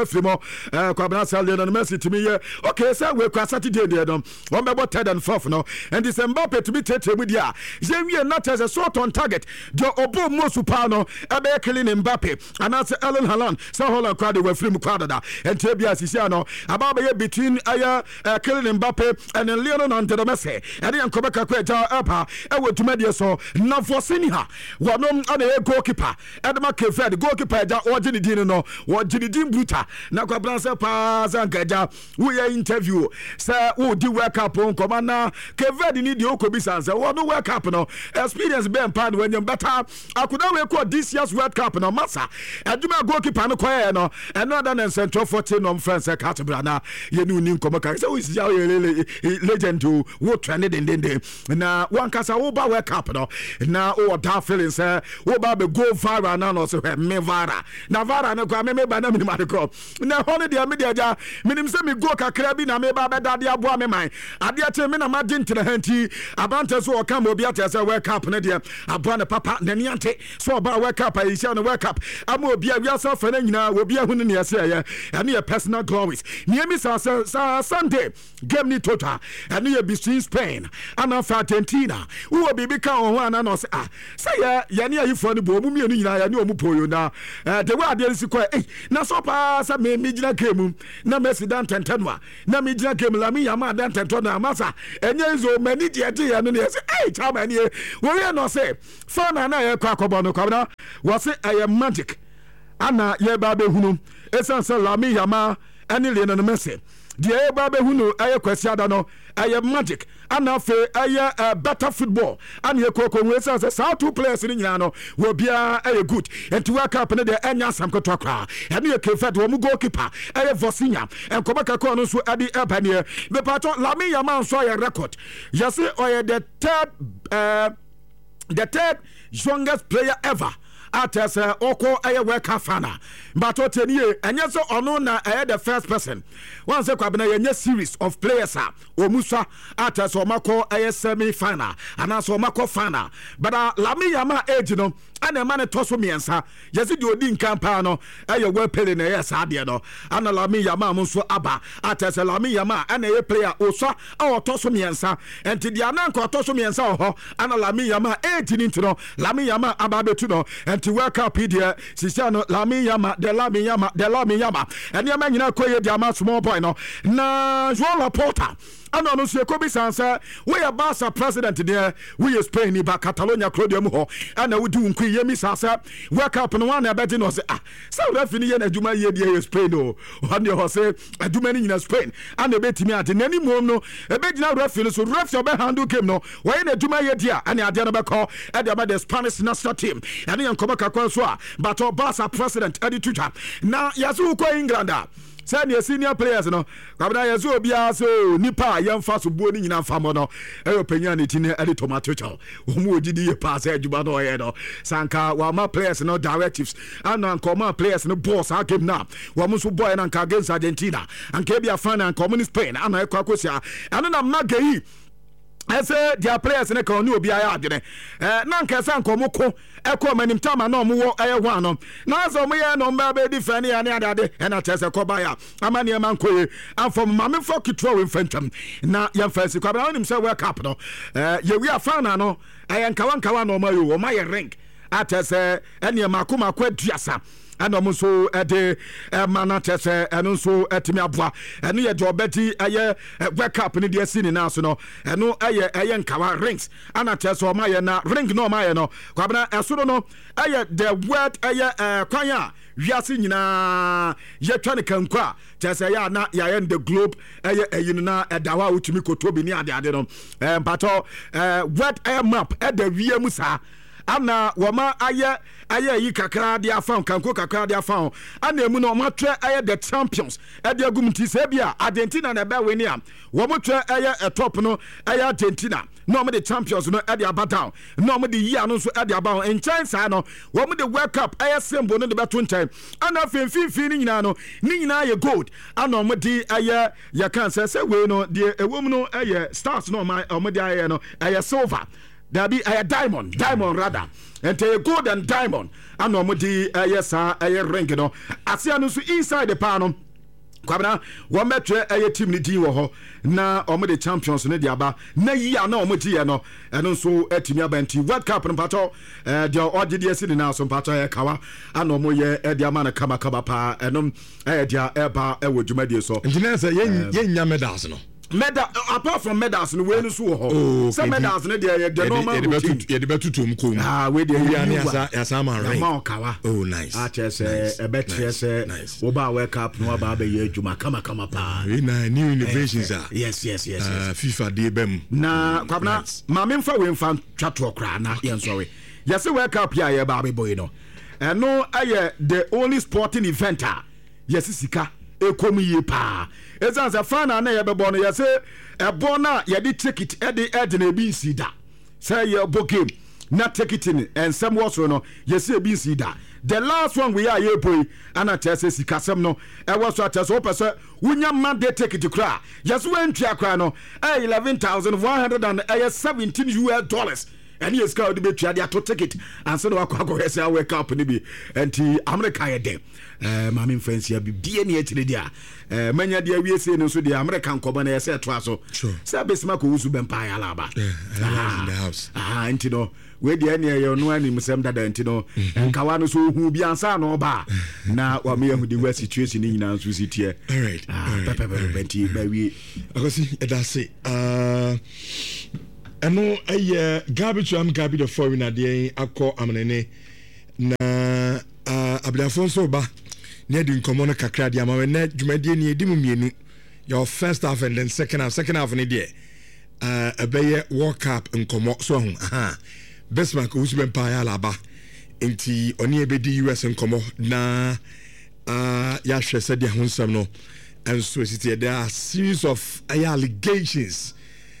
Frimo, Kwabena Salian and Messi to me. Okay, sir, we're Saturday, dear. One about 3rd and 4th, no, and this Mbappe to be taken with ya. We are not as a sort on target. Jo Obo Mosupano, Abe killing Mbappe, and answer Ellen Haaland, so Holland crowd were Frimo Quadada, and Tebia Siciano, about between killing Mbappe and Leon and the Messi, and then Quebec Queta Apa, and with Media so, not for Siniha, one on a goalkeeper, and the Mac goalkeeper, or Jenny Dino, or Jenny Bruta. Na kwa bransa paza ngaja we interview say who di work up on commander Kevin need you could be sansa we no work up no experience be empowered when you better akuda we call this year's World Cup no massa aduma goalkeeper no kwaye no another than central 14 on France category na ye nu nim komaka say we see legend who trended in na one kasa wo ba World Cup no na o da feeling say wo ba be go viral na no so me vara na vara no kwa me ba na me na holiday media ja minim se me go kakra bi na me ba beda de aboa me man ade ache me na ma dintre hanti abante so o kam obi ate se World Cup na de aboa ne papa na ni ante so ba World Cup ayi sha no World Cup ama obi awia so fa na nyina obi ahunu ne yese ye ene ye personal glories ni emi sa Sunday game ni total ene ye between Spain and Argentina wo obi bi ka on ho ana no say say ye ne ayi fo ne bo mu mienu nyina ya ne omu poyo na the way ade si ko na so pa sa me jina game na Messi dan tentenwa na me jina game la me yama dan tentona masa enye zo mani je ya no ne say chama ne wo ye no say fa na ye kwa kobo no kwabna wo say magic ana ye ba be hunu esansa la me yama ani le no Messi die ye ba be hunu kwasi ada no magic ana fe better football and ye koko we say sa two players ni nyina no wo bia good and to work up ne de enya sam koto akra and ye kefet wo mu goalkeeper Vosinya and Kobaka ko no so ade ebane be pato Lamine Yamal so ye record you say the third youngest player ever Ates oko World Cup fana but otenie enye so ono na the first person once kwabena yenye series of players omusa ates omako semi final and so omako final but Lamine Yamal age no ana man toso miensa yesi di odi nkampa no well pele na yes ade no ana Lamine Yamal nso aba ates Lamine Yamal ana player osa toso miensa enti dia na nko toso miensa ho ana Lamine Yamal age ni ntino Lamine Yamal aba betu no enti World Cup here sisiano Lamine Yamal eni ama nyina koye dia ma small boy no na João Laporta ana no se ko bi sansa we ya Barca president there we is Spain ni ba Catalonia Claudio mu ho ana we do nkwi yemi sasa World Cup no one abeti no say so refi ni ye na adwuma ye die Spain o one ho say adwuma ni nyina Spain ana betimi ate nani mom no ebegina refi no so refi obe handle game no we na adwuma ye dia ana ade no be call e de the Spanish national team ana yan koba kakwa so but Barca president edi tuta na yasu ko England send your senior players no kwabna yeso obia so nipa yemfa so buo ni nyina famo no penya ne tine edi tomato chow omu ogidi ye pass adwuma no ye no sanka wa ma players no directives and ankoma players no boss a game na wa mu so boy na nka against Argentina anka bia fan and communist Spain ana ekwa kosia ana na magayi ese dia players ne ka oni obi aya adene na nka sa nka omoko eko manim tama na omwo ho no na so mo ye no mba be defend ya ne ade na chese ko ba ya amane man koye afom mame for kitro we fantam na ya fancy kwa ba onim se World Cup no ye wi afana no nkawa no mayo o ma ye rank atese ene makoma kwa duasa and so de manatese and so etimi aboa and ye de obeti World Cup ni de sini na so no eno eye nkawa rings anatese o maye na ring no maye no kwabena esoro no the word kwanya wiase nyina ye twani kankwa tese ya na ya the globe eyinu na edawa utimi kotobi ni ade no pato word map the wiem sa ana wama aye yi kakra dia fan kanko kakra dia fan ana emu no matwe the champions de agumti se bia Argentina na be win am wo motwe top no Argentina no me the champions no de abadown no me the year no so de abadown in China no wo me the World Cup symbol no de beto ntan ana finfin ni nyina no ni nyina ye gold ana mo di ya kan se we no de ewom no stars no my mo di no silver Dabi diamond rather. And a gold and diamond. And no mudi yes ring no. Asia no so inside the panel. Kwabena wo metre team ni din wo ho na omo the champions ne diaba na yi na omo tie no eno so atimi abanti World Cup no pato the odide si na so pato kawa ana omo ye diama na kama pa eno dia eba wo dwumadi so engineer say yen medals no medal apart from medals no we no so ho say medals no the normal ye de betutum ko we de ya asa man right kawa nice chese betre se wo ba World Cup no ba ye adwuma kama pa we na new innovations yes FIFA de bem na kwabna ma memfa we mfa twato kra na yen sorry yes World Cup ya ye ba be boy no no aye the only sporting event yes sika ekomi ye pa ezanza fana na ye bebo no ye say ebo na ye di ticket e na bi nsida say ye bo game na ticketing and some was no ye say bi nsida the last one we are ye boy ana tese sika sem no e was so tese o pese wunya mandate ticket kra yes we ntwa kra no $11,117 and yes ka de betwa de ato ticket and so no akwa say World Cup ni bi enti America ye dem mama mfansia bi bie ne akire dia manya dia wie se no so dia American koba na yese to aso say besima ko wusu bempa ya laba in the house enti no we dia ne ye no ani musem dada enti no nkawa no so hu bi ansa no ba na wa me hu the situation ni nyina so sitie all right benti ba wie akosi edase eno garbage the foreign ade akọ amnene na abiafonso ba ne di nkomo no kakra dia ma na dwumade ne edi mu mienu your first half and then second half ne dia abeye World Cup nkomo so ho Bismarck usben pa ya laba enti oni ebedi US nkomo na ya hwese dia ho nsam no and so there are series of allegations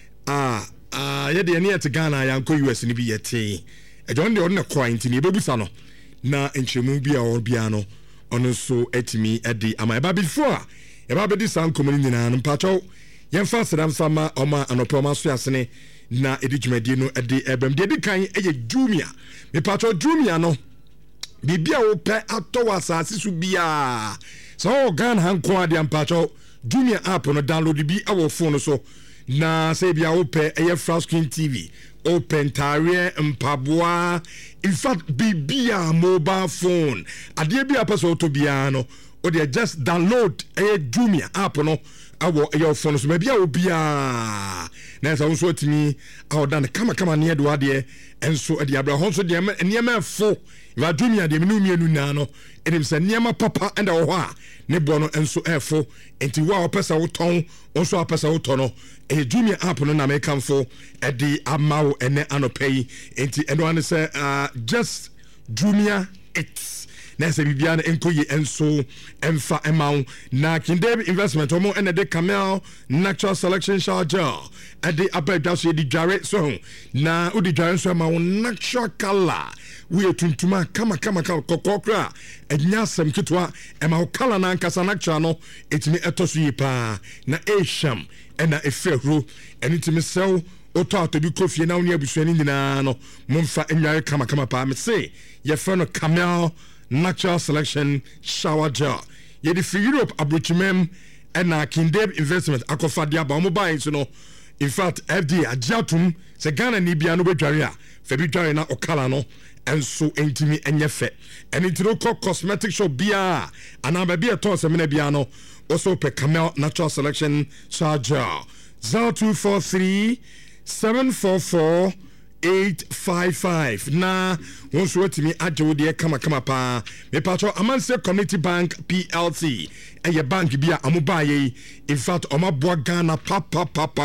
ye de ne at Ghana ya nko US ni bi yete ejon de on na coin ni bebusa no na enchemu bi a bia no ono so etimi edi ama eba before e ba bedi san komuni nyina no pacho yemfa sedam sama oma anopoma so asene na edi dwumadi no edi ebem de kan eye Jumia me pacho Jumia no bibia wo pe atowa asase su bia so Ghana hanko ade ampacho Jumia app no download bi awo phone so na say bia wo pe eye flat screen TV open tare mpaboa in fact bibia mobile phone ade bia person to bia no o dey just download Jumia app no awo your phone so bia obia na so so timi awodan kama ne do ade enso ade abrahon so de niema fo va Jumia de menu mienu na no edim se niema papa and wo ho a ne bo no enso efo enti wa opesa wo ton onso opesa wo ton no Jumia app no na make am for ade amawo ene anopay enti eno an say just Jumia it na se bibia na enkoye enso emfa emau na Kindeb investment omo ene de Camel natural selection charger ade abeda so di dware so na odi dware so emau natural color we tuntuma kama kokokra enya sem kitwa emau color na nkasa natural no etimi etoso yipa na esham ena efehru enitimi sew oto bi kofie na woni abusuani nyina no momfa enware kama pa me say ye fe no Camel natural selection shower gel ye di free Europe abrochimem ena Kindeb investment akofa dia ba mobile so no in fact FDA ajatum se Ghana ni bia no bedware a fe bi dware na okala no enso entimi enyefe enitiro cosmetic shop bia ana ba bia to se mena bia no also pe Camel natural selection shower gel 0243 744 855 na wonso watimi ajewo de kama pa me patro Amanse Community Bank PLC eye bank bia amobaye in fact omaboa Ghana papa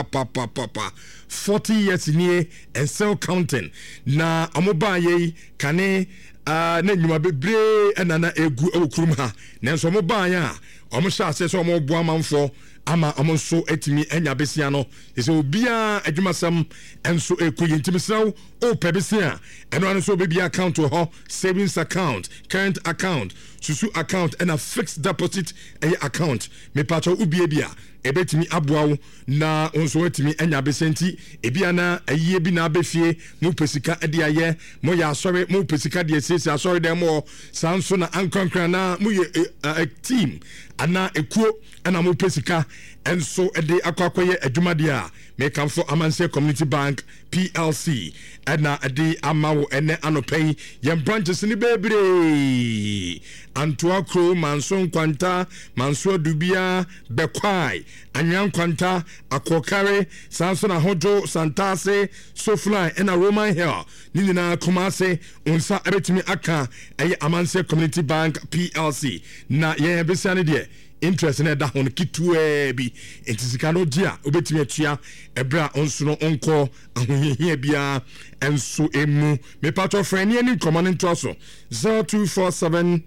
40 years near and still counting na amobaye kane na nyuma bebre enana egu okurum ha nanso omobaye a omo sha ase so omo boa manfo ama ɔmo nso etimi enya besia no ese obia adwumasam enso ekoyi ntimi sraw o pɛ besia ɛno ano so obebi account ho savings account current account susu account and a fixed deposit account me pacho ubie bia ebetimi aboawo na onso etimi enya besenti ebia na ayie bi na abefie mu pesika de aye mo ya asore mu pesika de sesi asore dem mo sanso na ankonkran na mu ye team ana ekuo ana mu pesika enso de akwakoye adwumade a me kamfo Amanse Community Bank PLC ana de amawo ene anopai yem branches ni bebre Antoa Kro Manson Kwanta Manso Dubia Bekwai Anyan Kwanta Akokare Sanson Ahojo Santase Sofly ena Roman Hill Nina Kumase unsa ebetimi aka eye Amanse Community Bank PLC na ye besane de interest na da hon kitue bi entisika no dia obetimi atua ebra onso no onko ahohia bia enso emu me patro friend ni common ntoso 0247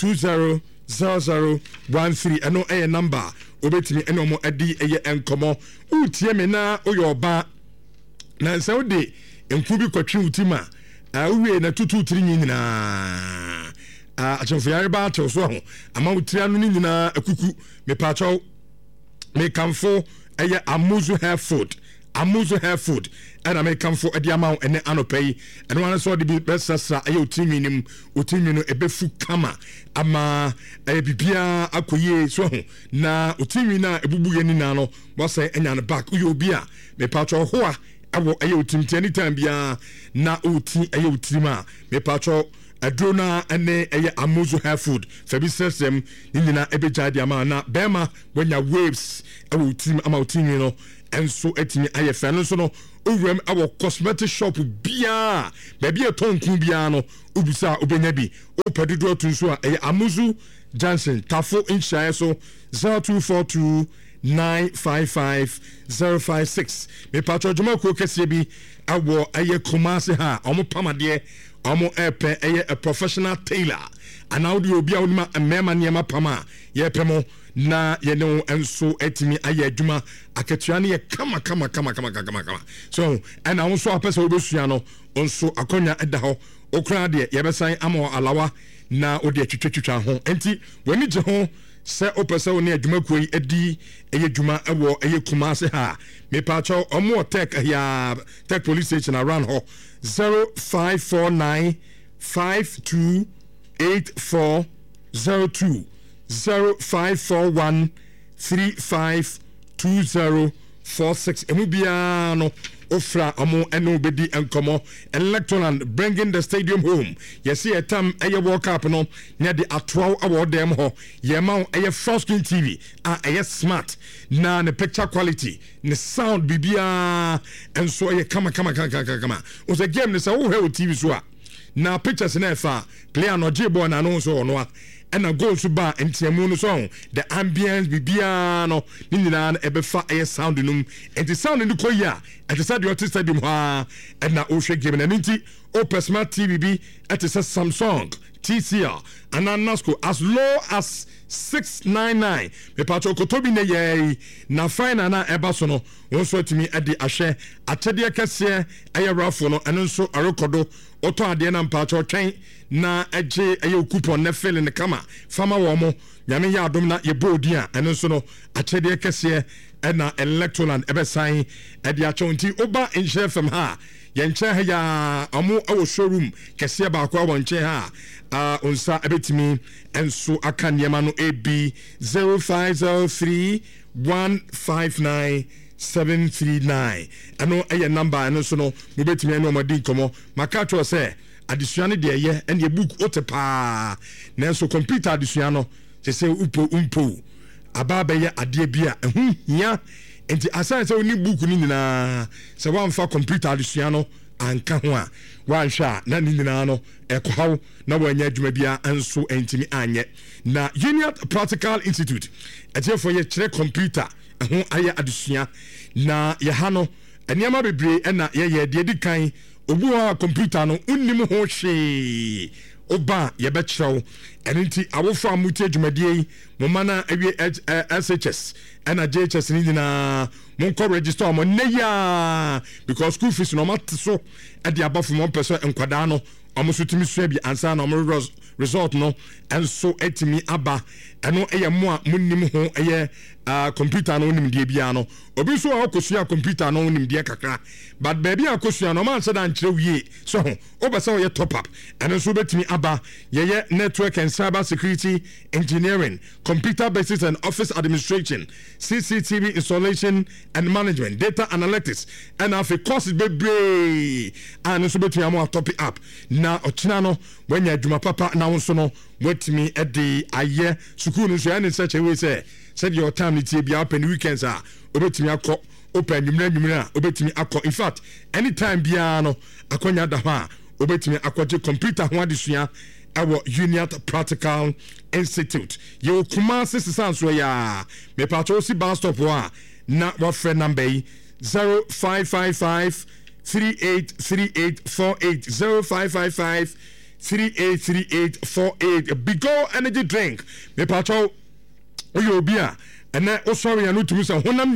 200013 eno eye number obetimi eno mo adi eye enkomo utie me na oyoba na nsa ode enku bi kwatwe utima uwie na tutu tiri nyina achofo yare ba to so ho ama utiri anu nyina akuku me pacho me kamfo eye Amuzu hair food and I make come for a diamount and anopai and one saw the best sasa a utiminim utimino a befu kama ama a bibia akoye so na utimina a bubu yenino was say and on the back uyobia me patro hoa awo a utimti anytime bia na uti a utima me patro Adrona ane eye Amuzu hair food fabi system nina ebeja diama na bema when ya waves a utim ama utimino enso etimi ayefa no so no owuram awo cosmetic shop bia baby etonku bia no obusa obenya bi opedodo tunso a Amuzu Johnson tafo inshire so 0242 955 me patro jomako kese bi awo aye Kumase ha omo pamade omo epe aye a professional tailor and audio obi a wonima mema niema pama ye pemo na ye no enso etimi aye adwuma aketua ne ye kama so and also apesa obesua no onso akonya eda ho okra de ye besan ama alawa na odi atwitwa ho enti wani je ho se opesa woni adwuma koi edi eye adwuma ewo eye Kumase ha me pacho omo tech ya tech police station around ho 0549 528402 0541 352046 emubiano ofra omo eno bedi enkomo Electoral bringing the stadium home yes see etam eye World Cup no near the atwa award dem ho ye ma eye first screen TV eye smart na the picture quality the sound bibia enso eye kama o the game ne say wo he TV so a na pictures na fa player no jebo na no so no and a goal to bar and Tiamuno song. The ambience bibia no Nina ebefa air sound num and the sound in the koya at the stadium stadium ha and na Oshe given an inti Open Smart TVB at the Samsung TCL and Nasco as low as 699 me pacho kotobi ne ye na fine na ebasono wonso timi ade ahye atede kese aye rafo no eno nso arekodo oto ade na mpacho twen na eje aye coupon na fill ne kama fama wo mo nyame ya adom na ye bodi a eno nso no atede kese na Electoral ebesan ade achonti oba enche fam ha yenche ha ya amu awo showroom kese ba kwa wonche ha onsa ebetimi enso aka niema no AB 0503 159 739 ano eye number ano so no mo betimi eno modin komo maka to se adisuane de ye ene e book otepa na enso computer adisuane se umpo ababa ye ade bia ehu hia enti asan se oni book ni nyina se wan fa computer adisuane anka ho a wanhwa na ni nyina no ekohaw na wanya adwuma bia enso entimi anye na Union Practical Institute etefo ye kire computer ho aye adusua na ye ha no eniama bebre na ye de kan obu ha computer no unnim ho hwe oba yɛbɛkyerɛw ɛno nti awofo a motie adwumadie yi moma no awie SHS ɛna JHS no nyinaa monkɔ register ɔmo nnɛ yi a because school fees no ɔmate so ɛde abɔfo ma ɔmpɛ sɛ nkwadaa no ɔmo so tumi sua bi ansa na ɔmo result no ɛnso ɛtumi aba ɛno ɛyɛ mo a monnim ho ɛyɛ computer no nimdeɛ biara no obi nso a ɔkɔsua computer no nimdeɛ kakra but baabi a ɔkɔsua no ɔma nhyɛ da nkyerɛ wie so ho wobɛ sɛ ɔyɛ top up ɛno nso wobɛtumi aba yɛyɛ network and cyber security engineering, computer basis and office administration, CCTV installation and management, data analytics and after courses bebree and nso betumi amo top up na ochina no when you adwuma papa na nso no wetumi e de aye sukuu nso ya ne such a way say said your time ni tie bia open weekends a obetumi akọ open nwumra a obetumi akọ in fact anytime bia no akonya da ho a obetumi akọje computer ho adesua our Uniat Practical Institute. You Kumasi Sanso ya me patrosi bus stop wa na wa friend number 0555 383848 0555 383848 Bigo energy drink me patro oyo bia ene osori anu tumi se honam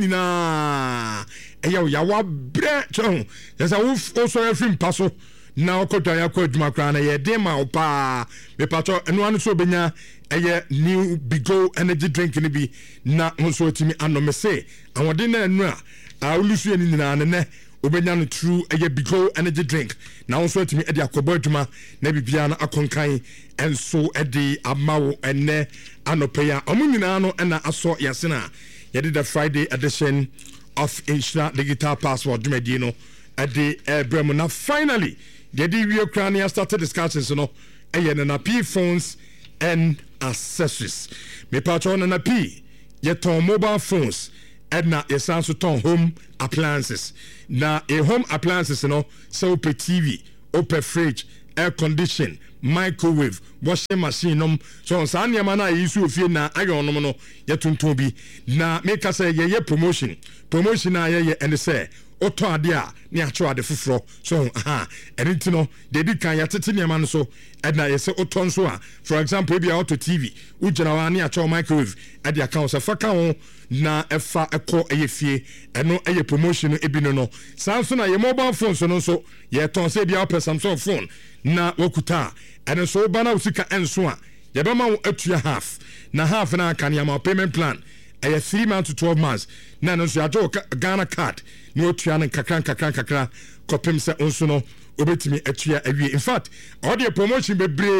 nyina eya ya wa bre chon yesa wo osori film paso na okoto ya kwa adwuma kra na ye de ma opa me patro eno anu so benya eye new Bigo energy drink ni bi na nso timi anomese awode na enu a ulusu ni nyina ne obenya no true eye Bigo energy drink na nso timi e de akobo adwuma na bibia na akonkan enso e de amawo ene anopeya omu nyina no na aso yasena ye did the Friday edition of Insura Digital Passport dwumadi no e de bremo na finally the we Ukraine started discussions no na P phones and accessories me patron na P ye ton mobile phones and na yesan so ton home appliances na a home appliances no so pe TV open fridge air condition microwave washing machine so san niam na yisu ofie na ayon no ye tonton bi na make say ye promotion na ye and say oto ade a ne acho ade foforo so enti no de di kan ya tete niam no so na ye say oto nso a for example bi a auto TV ujina wa ne acho microwave ade account so fa kan na efa ekọ eyefie eno eye promotion ebi no sanso na ye mobile phone so no so ye ton say bia open Samsung phone na wakuta eno so bana usika enso a ye be ma atua half na half na kan ya ma payment plan eye 3 months to 12 months na no so ya jo Ghana card ni otua na kakran kopem se onso no obetimi atua awie in fact all the promotion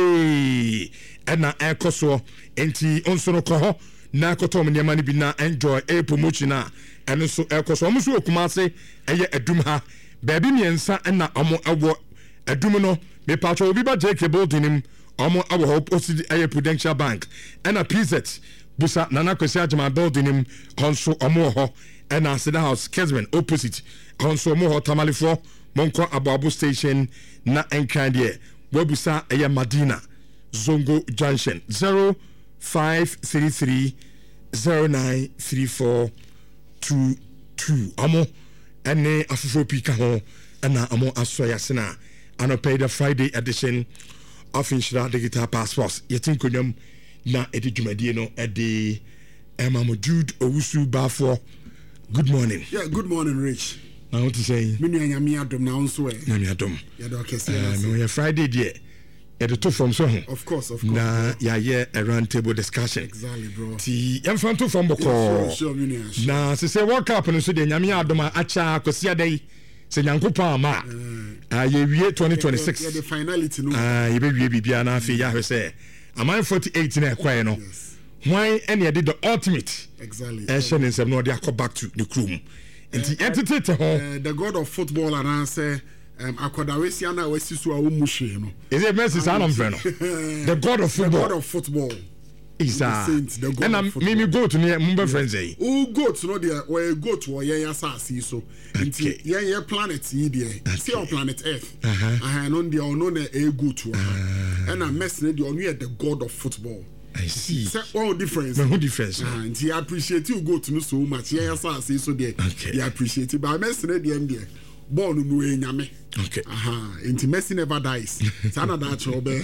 bebre na ekoso enti onso no ko ho na kotom nyama ni bi na enjoy a promotion a eno so ekoso omo so Kumase eye adum ha baabi miensa na omo awo adum no me patro obi ba JK building nim omo awo ho opposite eye Prudential Bank na PZ busa Nana Kwesi Ajama building nim onso omo ho na Seda House Kesman opposite onso omo ho Tamalifo Monko Abuabu station na enkande wabusa eye Madina Zongo Junction 0533093422 amo ene afufo pika ho na amo asoya sena anope the Friday edition of Insura Digital Passports yetin konyam na edidwumadie no ede Emma Jude Owusu Bafo. Good morning. Yeah, good morning, Rich. I want to say me nyami adom na onso e nyami adom ya do kese no Friday there the two from so of course na yeah a round table discussion exactly bro ti emfanto from boko sure na se World Cup no so de nyame adoma acha akosia dai se nyankopa ama ye wie 2026 the finality no ye be wie bibia na afi ya hwese aman 48 na ekwae no why any did the ultimate exactly shen nsem no dey back to the crew entity to the god of football and answer Akwadawesi ana wesi so a wo muhwe no is it Messi san on no the god of football the god of football is the god of football me go to near mumba friends eh o go to no there we go to yen asase so nti yen planet yi there see on planet earth no there no na e go to and Messi there on the god of football. I see. What difference? No difference. And he appreciate you go to no so much. Yeah, so there. He appreciate it. But I mentioned the end there. ball no enyame. Okay. Into Messi never dies. Sana that chobe.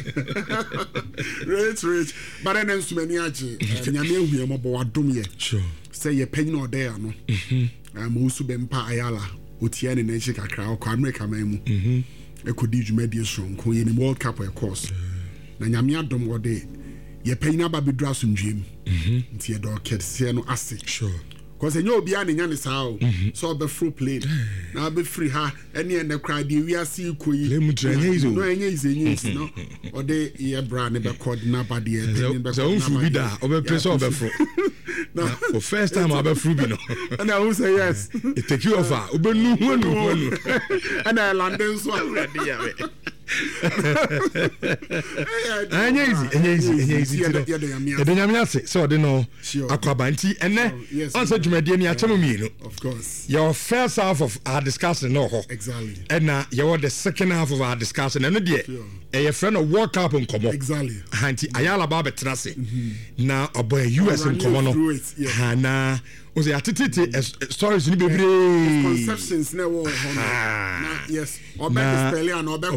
Rich. But then many aje. Nyame hu mo bo adom ye. Sure. Say ye penny no there no. Usu bempa ayala. Otia ne nchi kakra ko America man mu. Ekodi dwumadi strong ko ye ni World Cup of course. Na nyame adom wo de ye penny aba bedra asomdwem. Nti ye do ketse no ase. Sure. Because you know, be an in sao, so be free plate. Now be free her, any and the crowd, we are see you. No, or they ear brand never called nobody. So, be that, or press over for. No, for first time I'll be free. And I will say yes. It take you off. And I London so already. Easy. So they know Aquabanti and then answer Jumediani Atamino. Of course. Your first half of our discussion, no. Exactly. And now you're the second half of our discussion, and a friend of World Cup in Como. Exactly. Hanti Ayala Baba Trase. Now a boy US in Como. Hana was the attitude stories in the conceptions never. Yes. Or better spelling and or better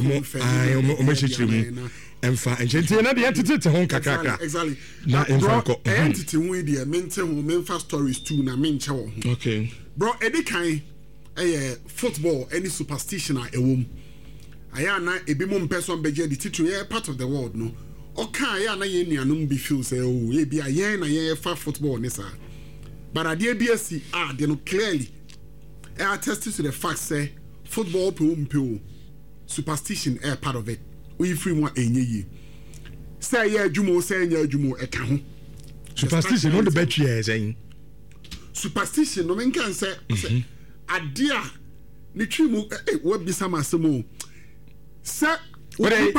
Emfa entity na the entity te hon kakaka exactly na emfa ko entity we dey menfa stories too na menche wo okay bro edi kan football any superstition a ewom aya na ebi mo person beje the title yeah part of the world no oka aya na ye nuanom bi feel say oh ye bi aye na ye fa football ni sa but ade bi asi they no clearly attest to the fact say football pe superstition part of it. We free one enye. Say yeah, Jumo, say yeah, Jumo, a can. Superstition, not the battery is saying. Superstition, no man can say, a dear, Nichimu, what be some asimo. Sir, what young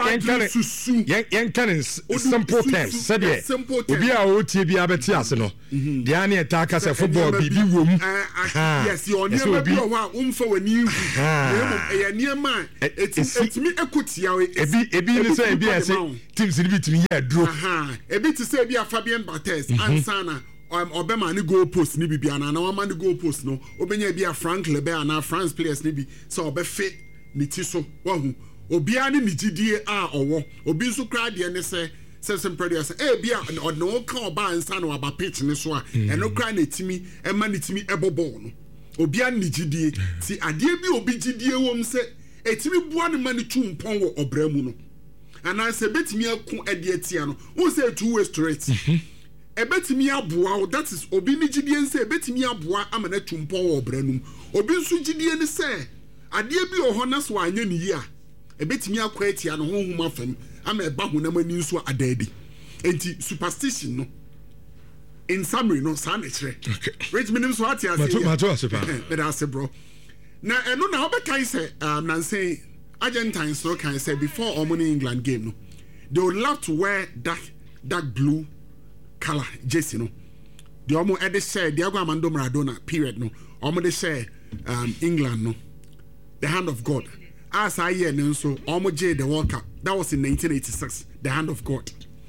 cannons, simple terms, said ye, simple terms. Be our OTB Abetiasino. The Annie attack us a football BB room. Yes, you're never be a while for when you near mine. It's me a good yawe. A bit Tim's a bit me a drew. A bit to say be a Fabian Bates, Ansana. Obama ni goal post ni bibiana na wama ni goal post no obenya bi a Frank Lebert na France players ni bi so obefe ni ti so wahu obia ni nigidie a owo obi nso kra de ne se sem produce bia no ka oba ansa na aba pitch ni so a eno kra na timi e ma ni timi ebobo no obia ni nigidie ti ade bi obi gidie wom se etimi bua ne ma ni tumpon wo obramu no ana se betimi aku ade atia no wo se two way straight ebetimi aboa that is obi ni gidie nse ebetimi aboa amana tumpon wo obranum obi nso gidie ni se ade bi oho na so anya ni yi a ebetimi akwa atia no honhum afam ama eba honam ani nso adadi enti superstition no in summary no sa na kire rich minim so atia say mato asepa but ase bro na eno na obekai say nanse Argentines so can say before Omani England game no they would love to wear dark blue color jersey no the omo e dey share Diego Armando Maradona period no omo dey share England no the hand of God as I hear no so omo J the World Cup that was in 1986 the hand of God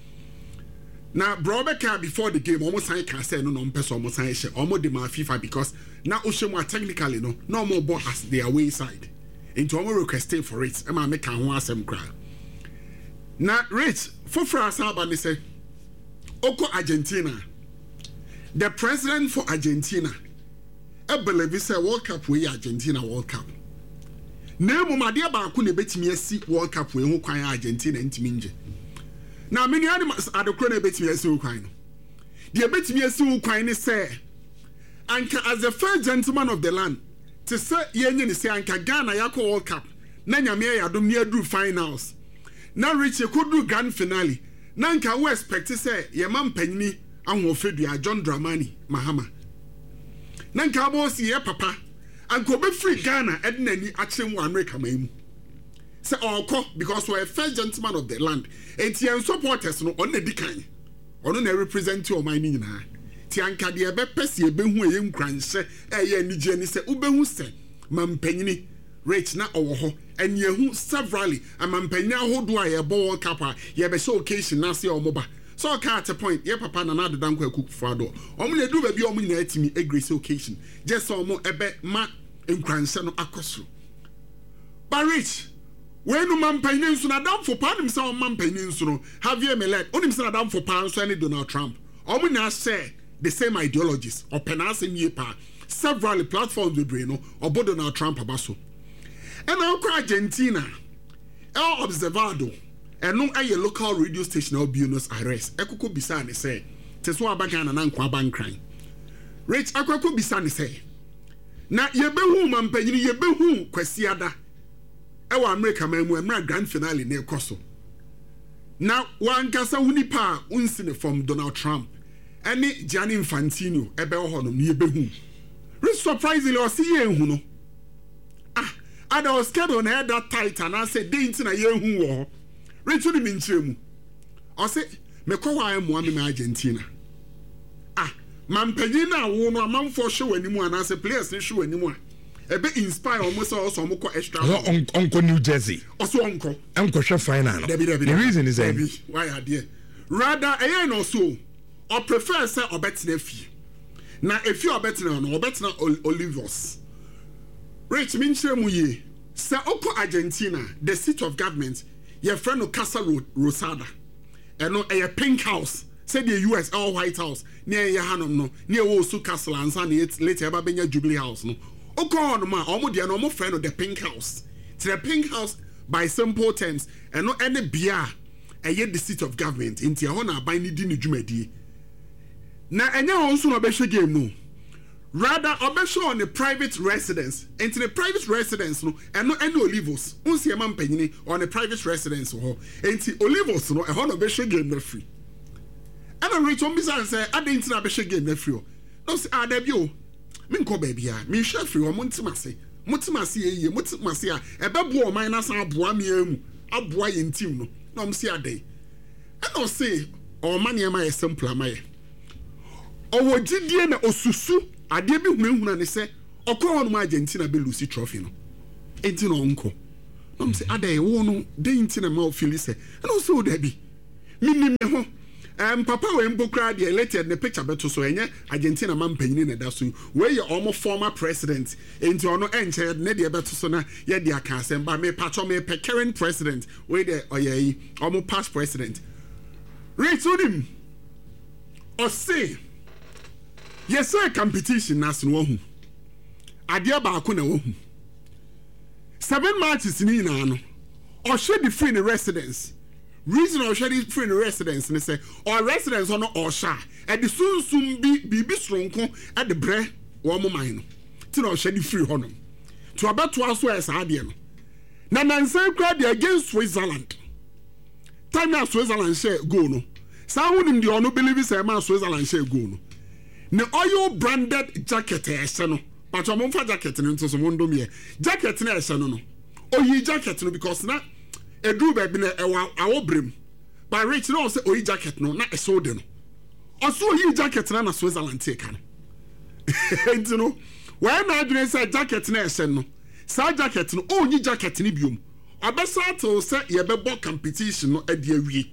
now Brobeka before the game omo sign can say no person omo sign share omo dey ma FIFA because now oshemo technically no more ball as their away side into omo requesting for it e ma make an ho asem kra na rich for asaba ni say Oko Argentina. The president for Argentina. I believe it's a World Cup we Argentina World Cup. Nemo madia ba ku ne betimi asi World Cup we ho kwan Argentina ntimi nje. Na many animals are the krone betimi asi ho kwan no. The betimi asi ho kwan ne say anka as the first gentleman of the land to say yenye ne say anka Ghana yakọ World Cup. Na nyame ya dom ne adru finals. Na reach e kodu grand finale. Nanka we expect say ye man panyini ahofedua John Dramani Mahama nanka boss ye papa anko be free Ghana ednani akyem America mamu say okọ because we first gentleman of the land enti supporters no on na dikan ono na represent your mind nyina ti anka de be pese be hu ye nkranhye ye anigye ni say ubehu say man panyini rich na owo ho and yehu severally amampanya hodo a ye World Cup a ye be show occasion na se omoba so ka at a point ye papa na do danko akufo ado omo le do ba bi omo nyina atimi agree occasion just omo ebe ma nkranse no akosro but rich when no man paying so na dam for pan himself man paying so no Javier Milei onim say na dam for pan so any Donald Trump omo na share the same ideologies or penance nye pa several platforms we bring no obo Donald Trump abaso and now Argentina El Observado and no a local radio station of Buenos Aires ekoko bisa ne say teso abaga na nkwa bankran rich akoko bisa ne say na yebehu mampanyini yebehu kwasiada ewa America mamu emra grand finale na ekoso na wankasa hunipa unsine from Donald Trump any Gianni Infantino ebe honom yebehu rich surprisingly o see yehu no and I was scared on head that tight and I said dey ntina yehu wo rich ni minchemu o say me ko wa emu am Argentina mampanyini na wo no amanfo hwe wanimu and I say players ni hwe wanimu ebe inspire almost also moko extra onko New Jersey also onko hwe final the reason is why are there rather no so or prefer say obetna fi na if you obetna no obetna Olivos rich minche mu ye say oko Argentina the seat of government your friend no Casa Rosada no a pink house say the US or White House near your hanom no near wo su castle and san later aba benya Jubilee House no oko on ma omo dia no mo friend the pink house to the pink house by simple terms and no any bia the seat of government inti ho na ban ni di ni dwumadi na enya ho so no be hwe game no rather obesho on the private residence into the private residence no and no any Olivos unsi e man panyini on the private residence ho enti Olivos no e ho no be hwe game na free and I reach on bizarre say adenti na be hwe game na free no say adabio minko baby a me hwe free o montimase ye montimase a ebebo o man na san aboa me amu aboa ye ntim no na om si adai and no say o man ye ma simple amaye owo gidie na osusu ade bi hunahuna ne se okọ no Argentina be Lucy trophy no enti no onko no say adai wo no de enti na ma feel say no so da bi minim me ho papa we mbokra de elected ne picture beto so enye Argentina man panyini na da so we ye omo former president enti ono enche ne de beto so na ye de aka asem ba me patcho me current president we de oye omo past president retudim o say yes competition nas no hu ade ba ko na wo hu 7 matches ni na no o should be free in residence reason or share this free residence and say or residence or no or sha at the soon be stronko at the bre one more mine to no share the free honum to about to as well as adian na nansan crowd against Switzerland time na Switzerland share go no sa hunim the ono believe say man Switzerland share go no ne oil branded jacket e se no but o mo fa jacket no nto so mo ndom ye jacket na e se no oyi jacket no because na edu ba bi na ewa awobrem by rich no say oyi jacket no na eso de no oso oyi jacket na Switzerland take no enti no when na adwene say jacket na esen no sa jacket no oyi jacket ni biom abesa to say ye be bo competition no ade awie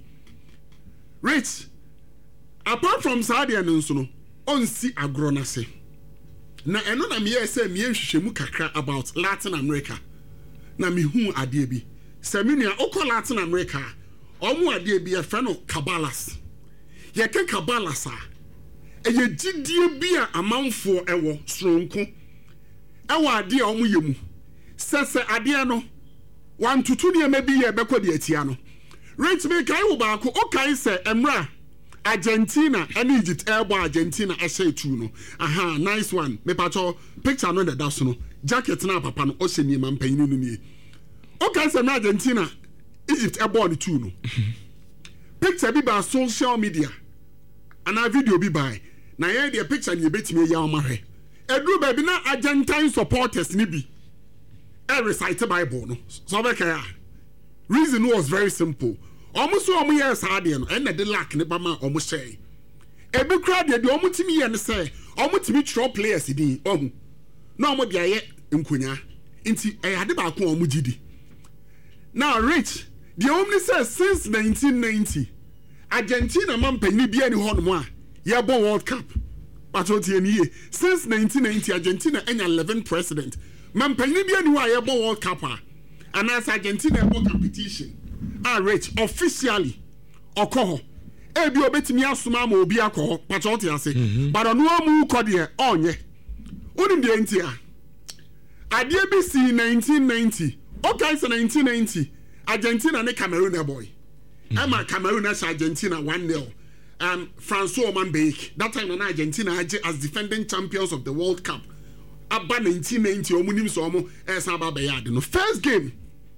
rich apart from Saudi no nso no onsi agro na se na eno na me say me hwehwemu kakra about Latin America na me hu ade bi Seminia oko Latin America omo ade bi e fe no Cabalas ye ke Cabalas a ye gidie bi a amanfo ewo stronko ewo ade a omo yemu sese ade no wan tutu ne ma bi ye bekodi atia no rate me kai wo ba ko o kai se emra Argentina and Egypt airbo Argentina essay tu no aha nice one me pacho picture no da so no jacket na papa no o se ni man panyin no ni okay say Argentina Egypt airbo ni tu no picture bi ba social media and a video bi by na ye the picture ni betimi ya o mahwe edru ba bi na Argentine supporters ni bi e recite Bible no so be kai reason was very simple almost omo yes ade no and the lack ne ba ma omo share e bi kra de omo timi ye ne say omo timi tro players din omo na omo dia ye nkonya nti e ade ba ko omo gidi now rich the only says since 1990 Argentina man panyi bia ni ho no a ye bo World Cup but what ye since 1990 Argentina enya 11 president mampanyini bi ani wa ye bo World Cup and as Argentina bo competition rich officially okoho ebi obetimi asoma ma obi akoho patrot ase but ono amu ko de onye unim de ntia ade bi si 1990 okay so 1990 Argentina ne Cameroon boy ama Cameroon as Argentina 1-0 Francois Manbeek that time na Argentina as defending champions of the World Cup about 1990 omunim so omo esa ba be yard no first game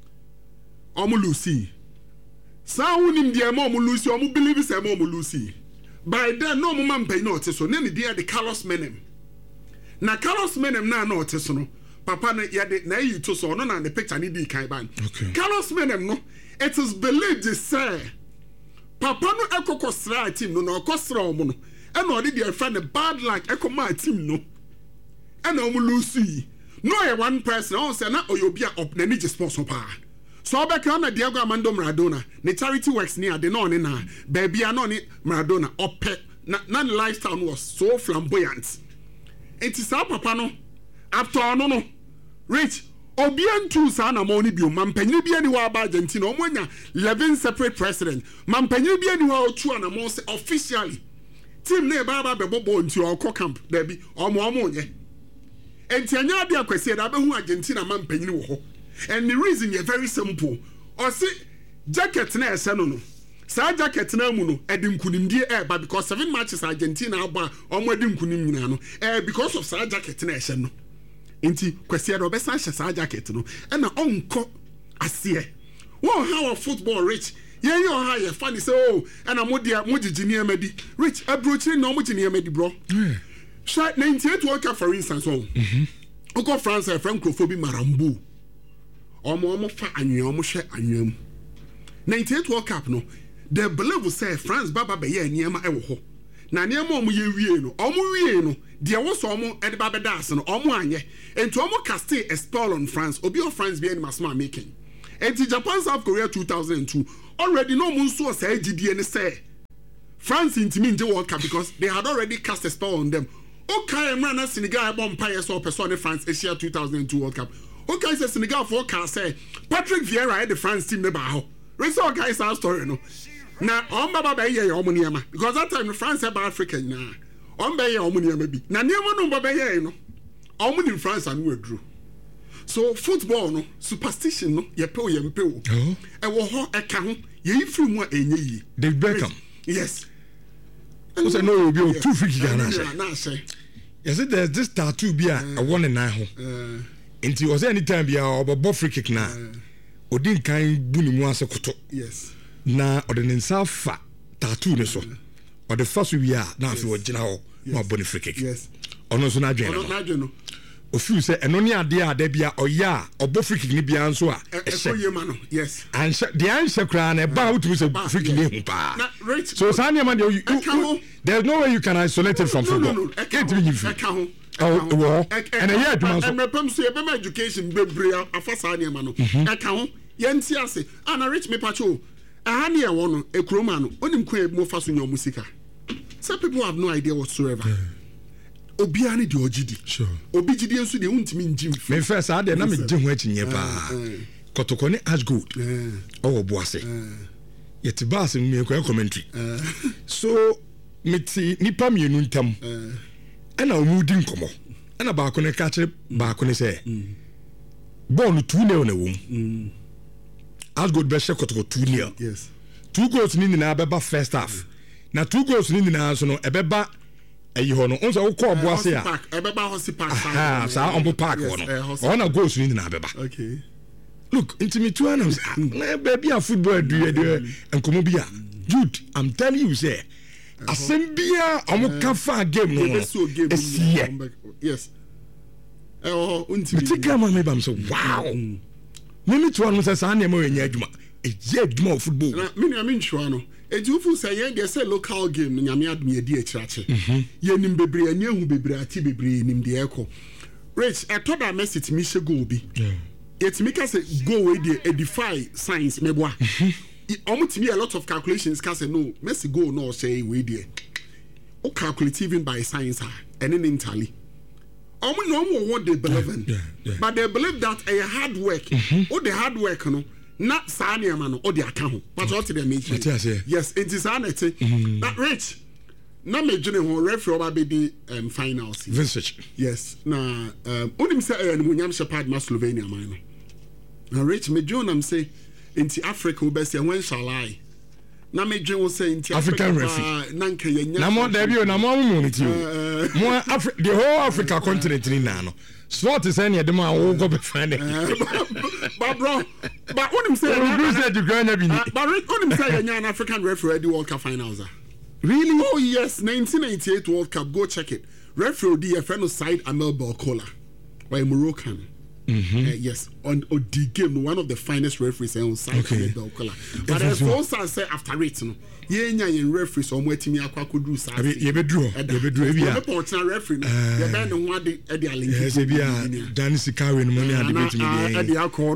omo Lucy sa unim de omo Lucy omo believe say omo Lucy by then no mo man pay no so ne dey the Carlos Menem na Carlos Menem na no so no papa na yade na yi to so no na the picture ni di kan ban Carlos Menem no it is believed to say papa no ekokosra team no na okosra omo no e na odi dey friend bad luck ekoma team no and omu Lucy no one person on say na oyobia up na ni sponsor pa so obeka na Diego Armando Maradona ne charity works near the no na baby no ni Maradona op na lifestyle was so flamboyant it is our papa no after no rich obian tu sa na mo ni bio mampanyini bia ni wa ba Argentina omonya 11 separate president mampanyini bia ni wa otu na mo say officially team na ba be bobo nti okọ camp da bi omo nye enti anya de akwese da be hu Argentina mampanyini wo ho and the reason is very simple o say jacket na ese no sa jacket na mu no edim kunimdie ba because 7 matches Argentina agba omo edim kunim nyina no because of sa jacket na ese no enti kwese da obesa hye sa jacket no e na onko ase wo how football rich yen yo ha ye funny say oh e na mo gigini amadi rich abrochiri na mo gigini amadi bro shot 98 World Cup for instance oko France francophobia marambo omo fa anwe omo hwe anwam 98 World Cup no the believe say France baba be ye niema e wo ho na niema omo ye wie no de wo so omo e de baba das no omo anye enti omo Castile expel on France obi of France be any masma making enti Japan South Korea 2002 already no mun so say gidie ne say France intimi nje World Cup because they had already cast a spell on them. Okay, man, Senegal bomb players or person France Asia 2002 World Cup. Okay, say Senegal for can say Patrick Vieira had the France team never how. Result guys our story no. Now on baba be ye omoniama because that time France had Africa na. On be ye omoniama bi. Na niama no baba ye no. Omoni France and we drew. So football no superstition no ye pe o ye mpe o. E wo ho e ka ho ye ifri mu enye yi. David Beckham. Yes. I said no, you'll be too freaky. Yes, there's this tattoo be a 1 and 9 ho. Until was any time be a free kick na. Odin kind buni muase koto. Yes. Na odin fa tattoo ne so. Or the first we are now if you were general no boni free kick. Yes. Ono so na dwen no. Ofiu say eno ne ade a da bia oya obo free kick ni bia nso a yes and the answer kra na ba utu say free kick ni hu pa so sanya man there's no way you can isolate it from football no can't be you and a year aduma so and mepam so be education bebre afa sanya man no e ka ho ye nti ase ana rich me pacho aha ne e wo no e kroma no onim kwa e mo fa so nya musika. Some people have no idea whatsoever. Obiani di ojidi. Sure. Obi jidi ensu de untimi njim. Me first ade na me je ho achinye pa. Kotoko ne as good. Oh boase. Yet bass me ko commentary. So meti nipa mienu ntam. Ana omudi nkomo. Ana ba ko ne ka kire ba ko ne say. Ball 2-0 na wom. As good be she kotoko 2-0. Yes. 2 goals ni na beba first half. Na 2 goals ni na so no ebeba ayi ho no onso wo ko boase a ebeba hosi park sa on park no ona goals ni na beba. Okay, look intimate one na baby a football do enkomo bia dude I'm telling you say asembia omo fa game no yes untimate game me bam so wow me to one say sa na me nya adwuma adwuma football na me am sure no ejufu say yen dey say local game nyame adum ye di akirache ye nim bebre ani ehu bebre ati bebre nim de eko rich etoda Messi timi she goal bi it make us go we dey edify science meboa timi a lot of calculations can say no Messi goal no say we dey o calculate even by science and in tally what they believe in. Yeah. But they believe that a hard work, or the hard work, no, not Sanya man or the account, but what they make. Yes, it is an But Rich, now me general referee over the finals. Vincent. Yes, now, only say and William Shepard, Slovenia, man. Now, Rich, me John, say, into Africa, best and when shall I? Na me dwe wo say into African referee na nka yenya na mo da bi na mo immunity mo the whole Africa continent ni na no sport is any dem a wo go be fan but bro but onim say you said you granya bi ni but onim say yenya an African referee the World Cup finals. Really? Oh yes, 1998 World Cup, go check it. Referee the friend side Amel Balkola by Moroccan. Yes, on the game, one of the finest referees on side Balkola. But as also say after it, no, in referees on waiting me akwa kudu sa. You be draw. The important referee, you be the one the link. Yes, be a Dan Sikawe no money had debate me the alcohol.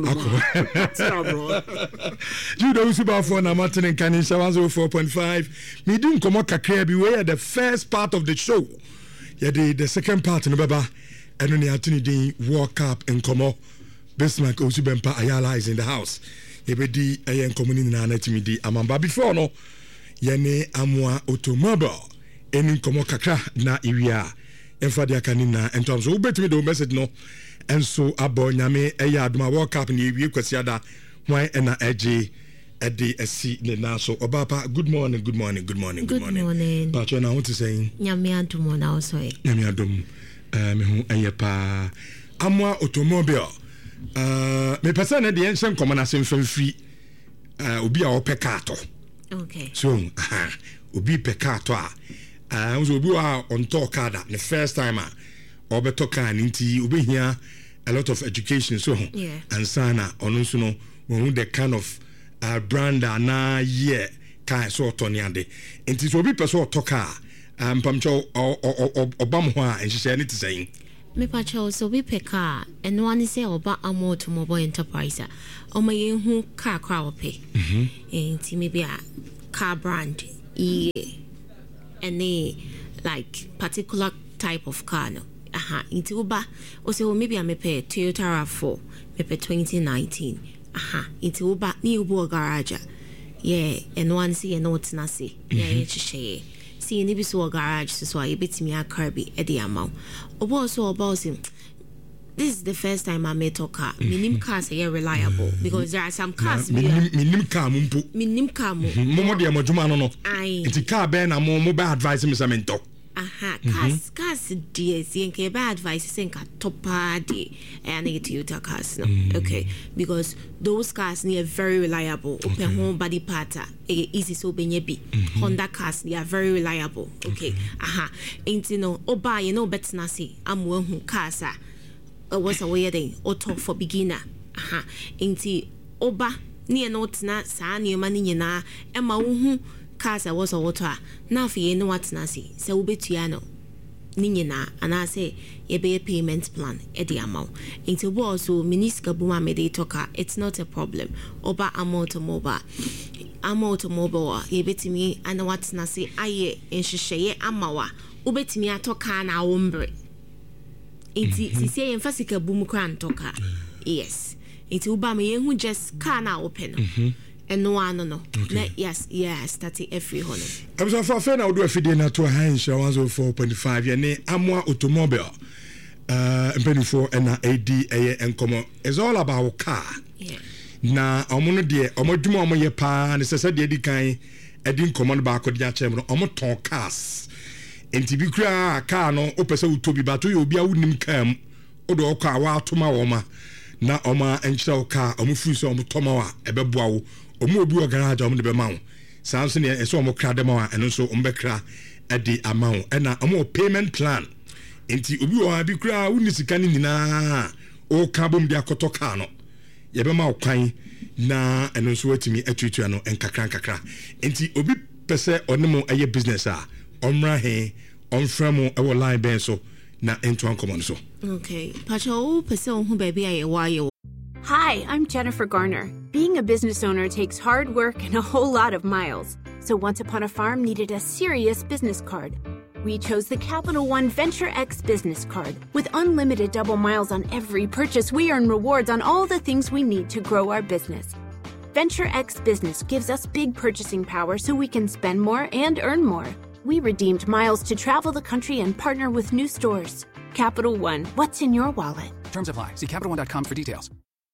Judo Usuba for na Martin Kanisha 104.5. Me dun komo kakra bi we the first part of the show. Yeah, the second part no baba. And when you the World Cup in Como, Bismarck Osubempa Ayala is in the house. Yebedi ayen komuni na natimidi amamba before no yene amwa automobile eni Como kakra na iria emfa dia kanina entom so ubetimi do message no enso abo nyame eya aduma World Cup ni wie kwasiada hwan ena eje edi esi ne na so obapa good morning Pacho na what to say nyame adumo na also nyame adum me hu ayepa amwa automobile me person na de ensen komana semfam free obi a opekato okay so obi pekato a so obi wa on talk kada the first time obeto kan nti obi hia a lot of education so yeah. And sana onu so no we the kind of brand na year kan so otoniade nti so obi person otoka pamcho obam ho a enhye ne tsayin me pacho so we pick car and one say oba automobile enterprise o ma yen hu car kwa ope enti maybe a car brand any like particular type of car no enti oba o say maybe I me pay Toyota RAV4 me pay 2019 enti oba ni obo garage yeah and one say and not na say yeah chisheye see ni biso garage so I betimi a car bi e dey amount obo so about him. This is the first time I met a car. Minim cars are reliable because there are some cars. Minim car mumpu. Minim car mu. Momo de amajuma no. Aye. It's car ben na mo be advice me samento. Cars DS nke be advice senka topa de and Toyota cars no. Okay, because those cars are very reliable. Open home body part easy so benye bi. Honda cars they are very reliable. Okay. Ain't no oba you know better na say am hu cars was a way thing auto for beginner. Ain't oba near not na sa near money na Emma hu cars was a water. Now for you know what nasi so betuano Nina and I say ye be a payment plan at the amount. Into was so miniska buma mede toka, it's not a problem. Oba automobile ye bet me and what nasi aye in shishaye amawa ubet me a toka na umbre. It's say emphasis boom cran toka. Yes. It's uba me who just can open. And no one no. Okay. Yes, that's every honor. I'm so far fan I do a video na to Heinz 104.5 ye ne amwa automobile. Mpeni for na AD and come it's all about car. Yeah. Na omo de omodwuma omo ye pa ne sese de edi kan edi command ba ko de achem no omo ton cars. Enti bi kura car no opese utobi ba to ye obi a wunim kam odo okwa wa atoma wo ma na oma enchira car omo free so omo toma wa ebeboa wo omo obi garage omo de be ma wo sanso ne eso omo kra de ma wa eno so omo be kra edi ama wo na omo payment plan enti obi wo abi kra wuni sika ni nyina o ka bom de akoto car no ye be ma wo kwan na eno so watimi atutua no enkakra enti obi pese onemo eye business a omra he onframo e wo line ben so na into uncommon so okay pacho person who baby aye why. Hi, I'm Jennifer Garner. Being a business owner takes hard work and a whole lot of miles. So Once Upon a Farm needed a serious business card. We chose the Capital One Venture X business card. With unlimited double miles on every purchase, we earn rewards on all the things we need to grow our business. Venture X Business gives us big purchasing power so we can spend more and earn more. We redeemed miles to travel the country and partner with new stores. Capital One, what's in your wallet? Terms apply. See CapitalOne.com for details.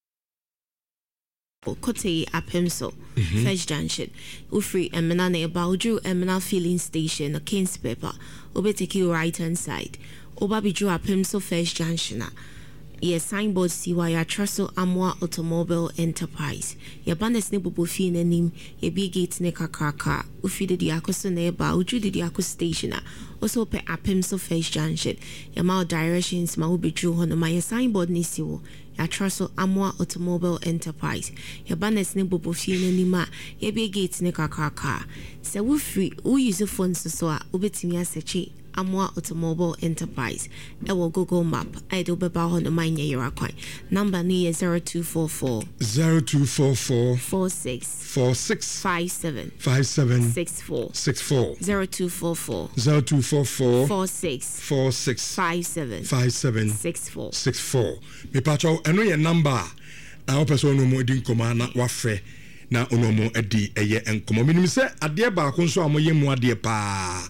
Kote Apemso, First Junction. Ufri Emina Nebauju Emina Filling Station, a King's Paper. Obe take you right hand side. Oba Biju Apemso First Junction. Ye signboard CY Trussell Amwa Automobile Enterprise. Ye bandes ne bubu fi nenim, ye bi gate ne kakraka. Ufi de diakoso neba, uju de diakos station. Also pe Apemso First Junction. Ye ma directions ma ubi drew hono ma ye signboard ni siwo. Ya Trussell Amwa Automobile Enterprise. Ye bandes ne bubu fi nenima, ye bi gate ne kakraka. Se ufri, u use phone so a ubetimi asechi. Amwa Automobile Enterprise. Ewo Google Map. I do beba hono manya yirakwan. Number ni 0244 0244 46 57 64 0244 46 57 64. Me pacho eno ye number a opeso no mo di nkoma na wafre na onomo edi eye enkomo. Minim se ade ba ko nso amoye mu ade pa.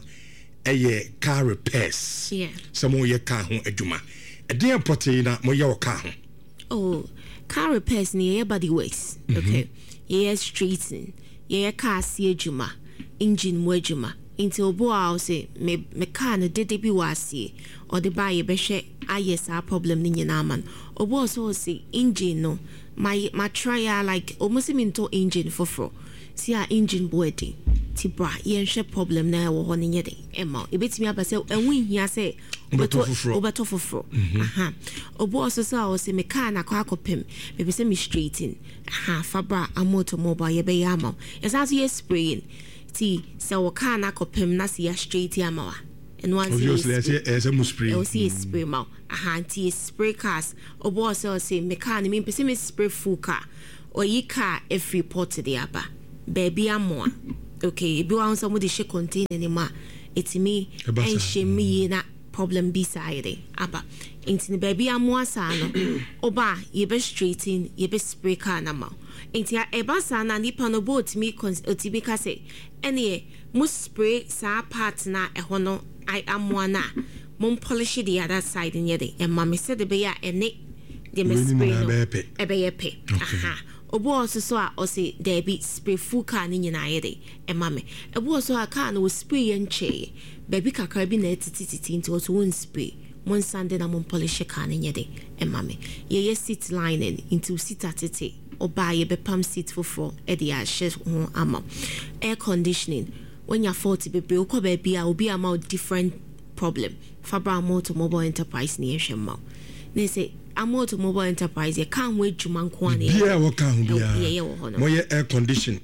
Eye car repairs. Yeah. Some ye car ho adwuma. Ede importe na mo ye o car ho. Oh, car repairs ni ye body works. Okay. Ye straightening. Ye car si adwuma. Engine mo adwuma. Inti obo a say me car no dede bi wase or the buy be hwe ayes a problem ni nyina man. Obo so say engine no my try like almost into engine for see our engine boarding. Tibra yenhwe problem na wo ho ne nyede ema ebetimi abase enwu hia se obeto foforo aha obo so sa o se me car na kwa akopem me be se me straighten aha fabra amoto mobile ye be yama esa so ye spraying ti se wo car na akopem na se ya straight yama and once obviously as a spray o see spray ma aha ti spray cars obo so se me car ni me be se me spray full car or yi car every port de aba baby amo. Okay, if you want somebody to contain anymore, it's me and she me na problem beside aba. Into baby I'm more sana. Oba, ye be straighten, ye be spray car nama. Into ya eba sana nipa no boat me otibika say. Any must spray sa part na ehono I am one na. Mum polish the other side in yede. And mammy said the beya and nick the me spray no ebe. Aha. Obo also so o say there be spray full car ni nyina yede e mame obo so a car no wo spray yenche baby kakra bi na tititi into so one spray mon sande na mon polish car ni yede e mame ye seat lining into seat atete oba ye be pam seat for e de a she ho ama air conditioning when you 40 be o ko baby a obi ama different problem Fabra Automobile Enterprise ni ehwema ne say Automobile Enterprise ye kan we dwuma nko ane bia wo kan bia mo ye air condition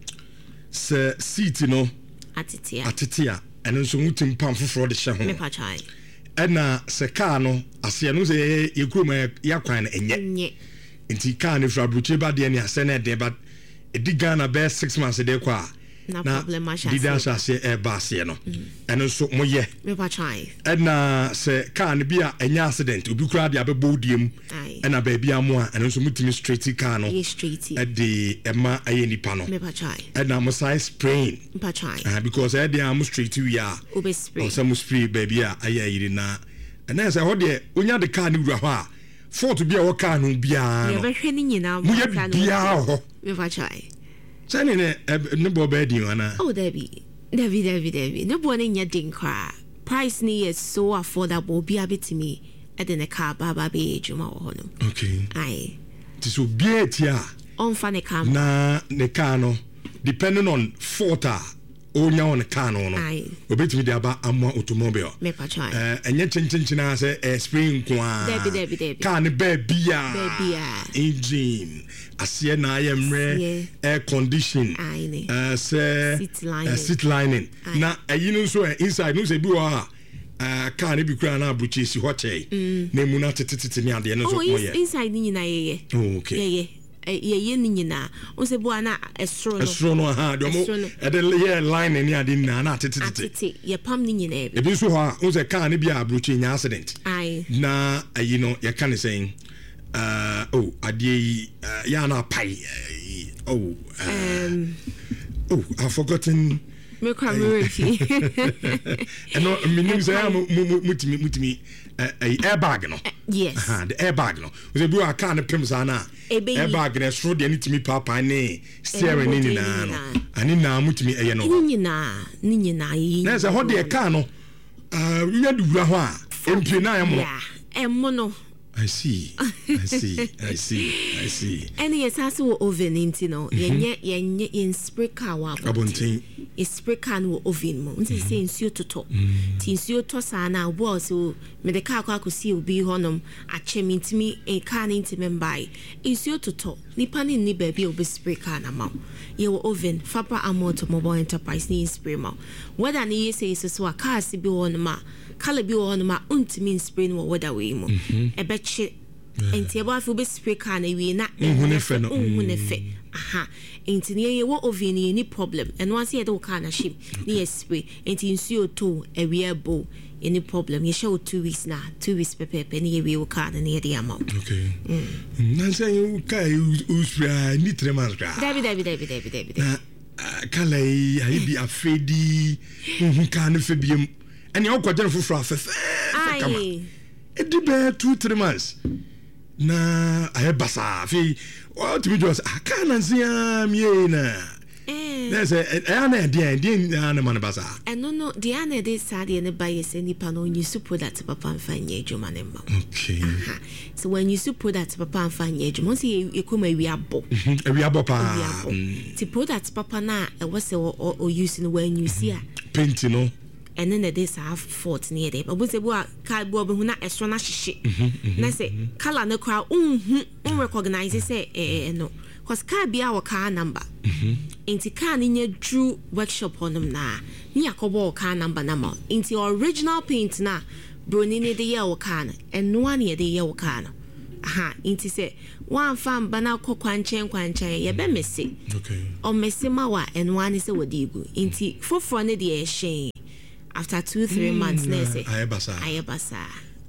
se seat no atitia eno so mutim pam foforo de hye ho me pa chai ena se car no ase no se ye kuro ma ya kwan na enye nti car ne fra bruche ba de ne ase na de ba edigan na be 6 months de kwa na problem ma sha dida sha se e ba se no eno so mo ye me pa chai ena se car ne bia enya accident obi kura de abebo diem ena ba bia mo a eno so mutimi straight car no e de ema aye nipa no me pa chai ena mo size sprain me pa chai because e de am straight we are obe spray o se mo spray baby a aye yiri na ena se ho de onya de car ne wura ho a fault bia wo car no bia no ye be hwe ni nyina mo ye bia ho me pa chai Sani ne bo bedi wana. Oh Debbie. Ne bo ne nya din kwa. Price ni is so affordable bi abetimi e de ne car baba be ejuma wo no. Okay. Aye. This will be it ya. On fa ne car. Na ne car no depending on fault onya on car no no. Obetimi de aba Amwa Automobile. Me pa chai. Enye chinchin ase spring kwa. Debbie. Car ne bebia. Engine. Asie na ayemre air condition. Seat lining. Na ayinu so inside no se bi wa car ne bi kura na abruchi si hoche. Na mu na tetete ne ade no so mo ye. Inside ni na ye. Oh okay. Ye. ye nyina on se bo ana esro no ha de mo e de ye line ni ade na atete ye pam ni nyina e bi so ha on se car ne bia abrochi nya accident na you know you can saying ade ya na pai I've forgotten me kwamerefi no minim say mutimi airbag no yes the airbag no we do car ne pem sa na airbag na so de nitimi papa ne steering ni na no ani na mutimi no ni nyina yi na say ho de car no nya dubura ho a empie na emo no I see. Any yes wo oven into no yen spray car wa abontin is spray can wo oven mo nti say nsuo toto ti nsuo to sa na wo so me de car kwa kosi obi honom achemi ntimi e car ntimi mbai nsuo toto nipa ni baby obi spray car na ma ye wo oven Fabra Automobile Enterprise ni spray ma whether ni say so car si bi won ma kala bi won ma untimi spray no whether we mo ebeche enti eba afi be spray car na wi na unhune fe aha enti ne ye wo oven ni problem and once ye do car na ship ni spray enti nsuo to ewe ebo any problem ye show 2 weeks na 2 weeks pepe ni ye we car na ye dey amount okay na say you kai spray ni 3 months gra David kala ai bi afedi car na fe biem ene o kwadere foforo afefe kama edi be 2-3 months na aye basa fi o timi just akana nsia mie na say ana dia na man basa no the ana dey sad ne buy say nipa no you support that papa mfanye adwuma ne ma okay so when you support that papa mfanye adwuma say you come wi abo pa ti product papa na e was o use no when you see paint no and then this have fault near there but we say boy car boy hu na extra na hihye na say color na kwa recognize say no cause car be our car number inti car ni nya drew workshop onum na ni akobo car number na ma inti original paint na broni ne de ye our car na and no one ye de ye our car na aha inti say one farm bana kwanchan ye be messy okay o messy ma wa and one say wodigu inti foforo ne de ye hyen after 2-3 months na say ayebasa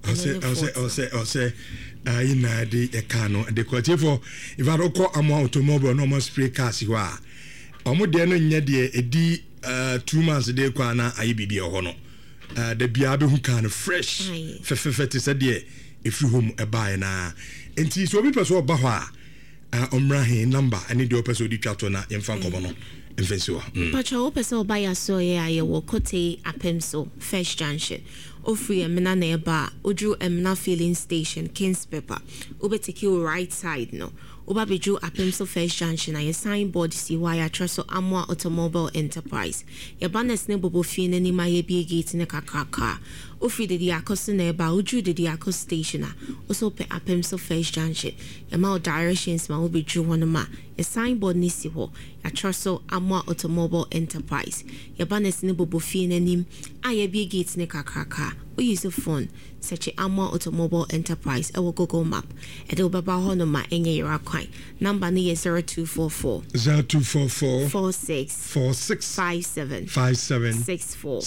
I say ina de e car no de kwati for if I call automobile no more spray cars ho a omo de no nya de edi 2 months de kwa na ayibibi ho no da bia be hu car no fresh fefefete say de if you home e buy na enti so bi person ba ho a omrahin number ani de person di twato na yemfa nkomo no Infensiwa. Pacha opeso buy so ye wo kote apemso First Junction. Ofri emna neba odru emna filling station Kings Pepper. Obe take you right side no. Oba beju apemso First Junction na ye signboard si wire traso Amwa Automobile Enterprise. Ye banes ne bobo fi ne ni ma ye bi gate ne kakaka. Ofri de diakos neba odru de diakos station na. Also pe apemso First Junction. Ye ma directions ma obe ju wonoma. Ye signboard ni si ho. Ya traso Amwa Automobile Enterprise. Ye banes ne bobo fi ne nim a ye bi gate ne kakaka. We use a phone search Amwa Automobile Enterprise our Google map edo baba hono ma enye yira kwan number ni 0244 46 57 64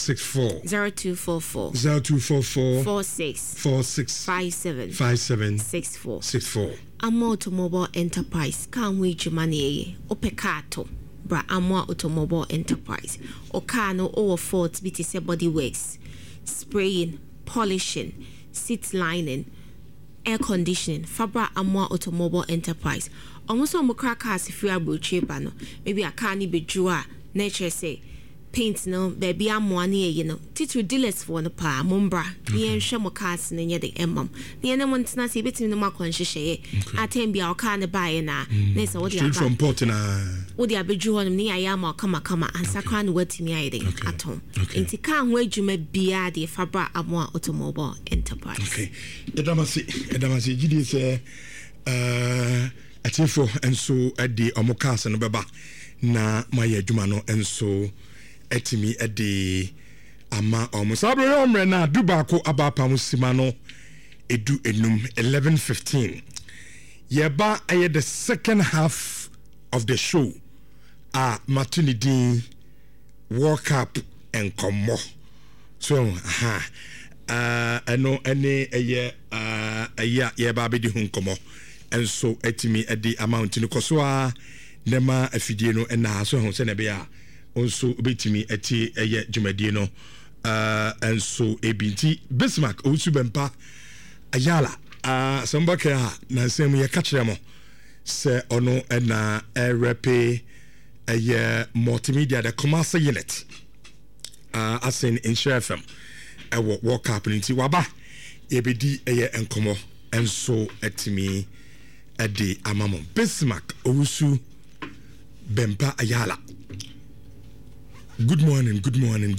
0244 46 57 64 Amwa Automobile Enterprise kan we jumani opekato bra Amwa Automobile Enterprise o car no over fault biti se body works spraying, polishing, seat lining, air conditioning, Fabra Amwa Automobile Enterprise. Almost all my cars if you are broche bano. Maybe a car ni be draw nature say paint no baby amwa ni you know. Titu dealers for no pa mumbra. Ni ensure mo cars ni the emam. Ni ene want na say beti no ma konshe atem bia o car ne buy na. Na say what you from port na. What you be draw ni ayama kama ansa kra no watimi ayde atom. Inti car ho adwuma bia de Fabra Amwa Automobile Enterprise. Okay. Edamasi gidi say atifo enso ade omokase no beba na maye adwuma no enso etimi ade ama omusabre omre na dubako abapa musima no edu enum 11:15 yɛba the second half of the show matunidi World Cup and Como. So ɛno ɛne ɛyɛ yɛba abɛdi ho nkɔmmɔ ɛnso ɛtumi ɛde amount no kɔ so a nema afidie no ɛna so ho sɛ na ɛbɛyɛ a ɔnso bɛtumi ɛte ɛyɛ dwumadie no ɛnso ebinti Bismarck owusu bɛmpa ayala sɛmbaka a na nsɛm yɛka kyerɛ mo sɛ ɔno ɛna ɛrɛpe ɛyɛ multimedia the commercial unit asen Insure FM ɛwɔ World Cup nti waba yɛbɛdi ɛyɛ nkɔmmɔ ɛnso ɛtumi ɛde amamo Bismarck owusu bɛmpa ayala. Good morning. Good morning.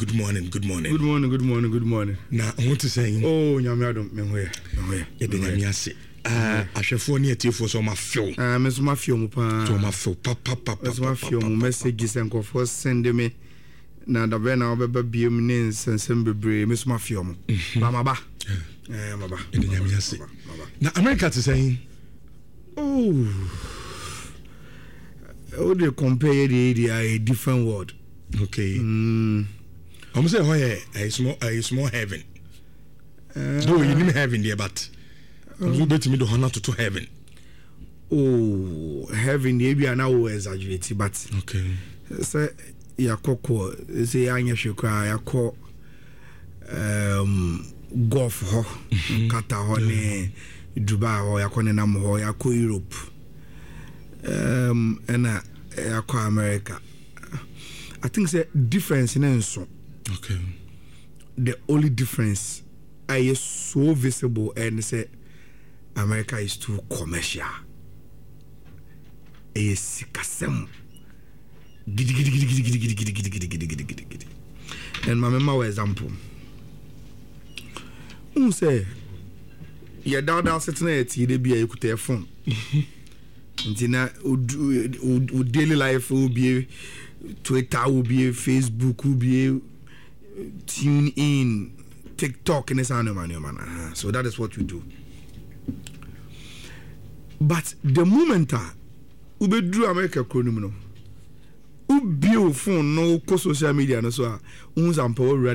Na I want to say nyame adom me hoye. Ede nyame ase. Ahwefo ne atiefo so ma feel. Me so ma feel mu pa. So ma feel pa. So ma feel mu messages enkofo send me na da be na obeba biem ne nsensem bebre me so ma feel mu. Ba maba. Maba. Ede nyame ase. Na America to say they compare a different world. Okay. I'm saying a small heaven. Though you need heaven there, but you bet me the honor to heaven. Oh, heaven maybe I now exaggerate, but okay. Say yakoko, say anya shukra yako golf ho, kata ho ne Dubai ho yakone nam ho yako Europe. And yako America. I think the difference in Enso. Okay. The only difference is so visible and say America is too commercial. Is kasem. And my mama example. Say you down sitting at you be a good phone. Until daily life will be Twitter, will be Facebook, will be tune in, TikTok, and it's man. So that is what we do. But the moment we be do America chrono, we build phone no social media no so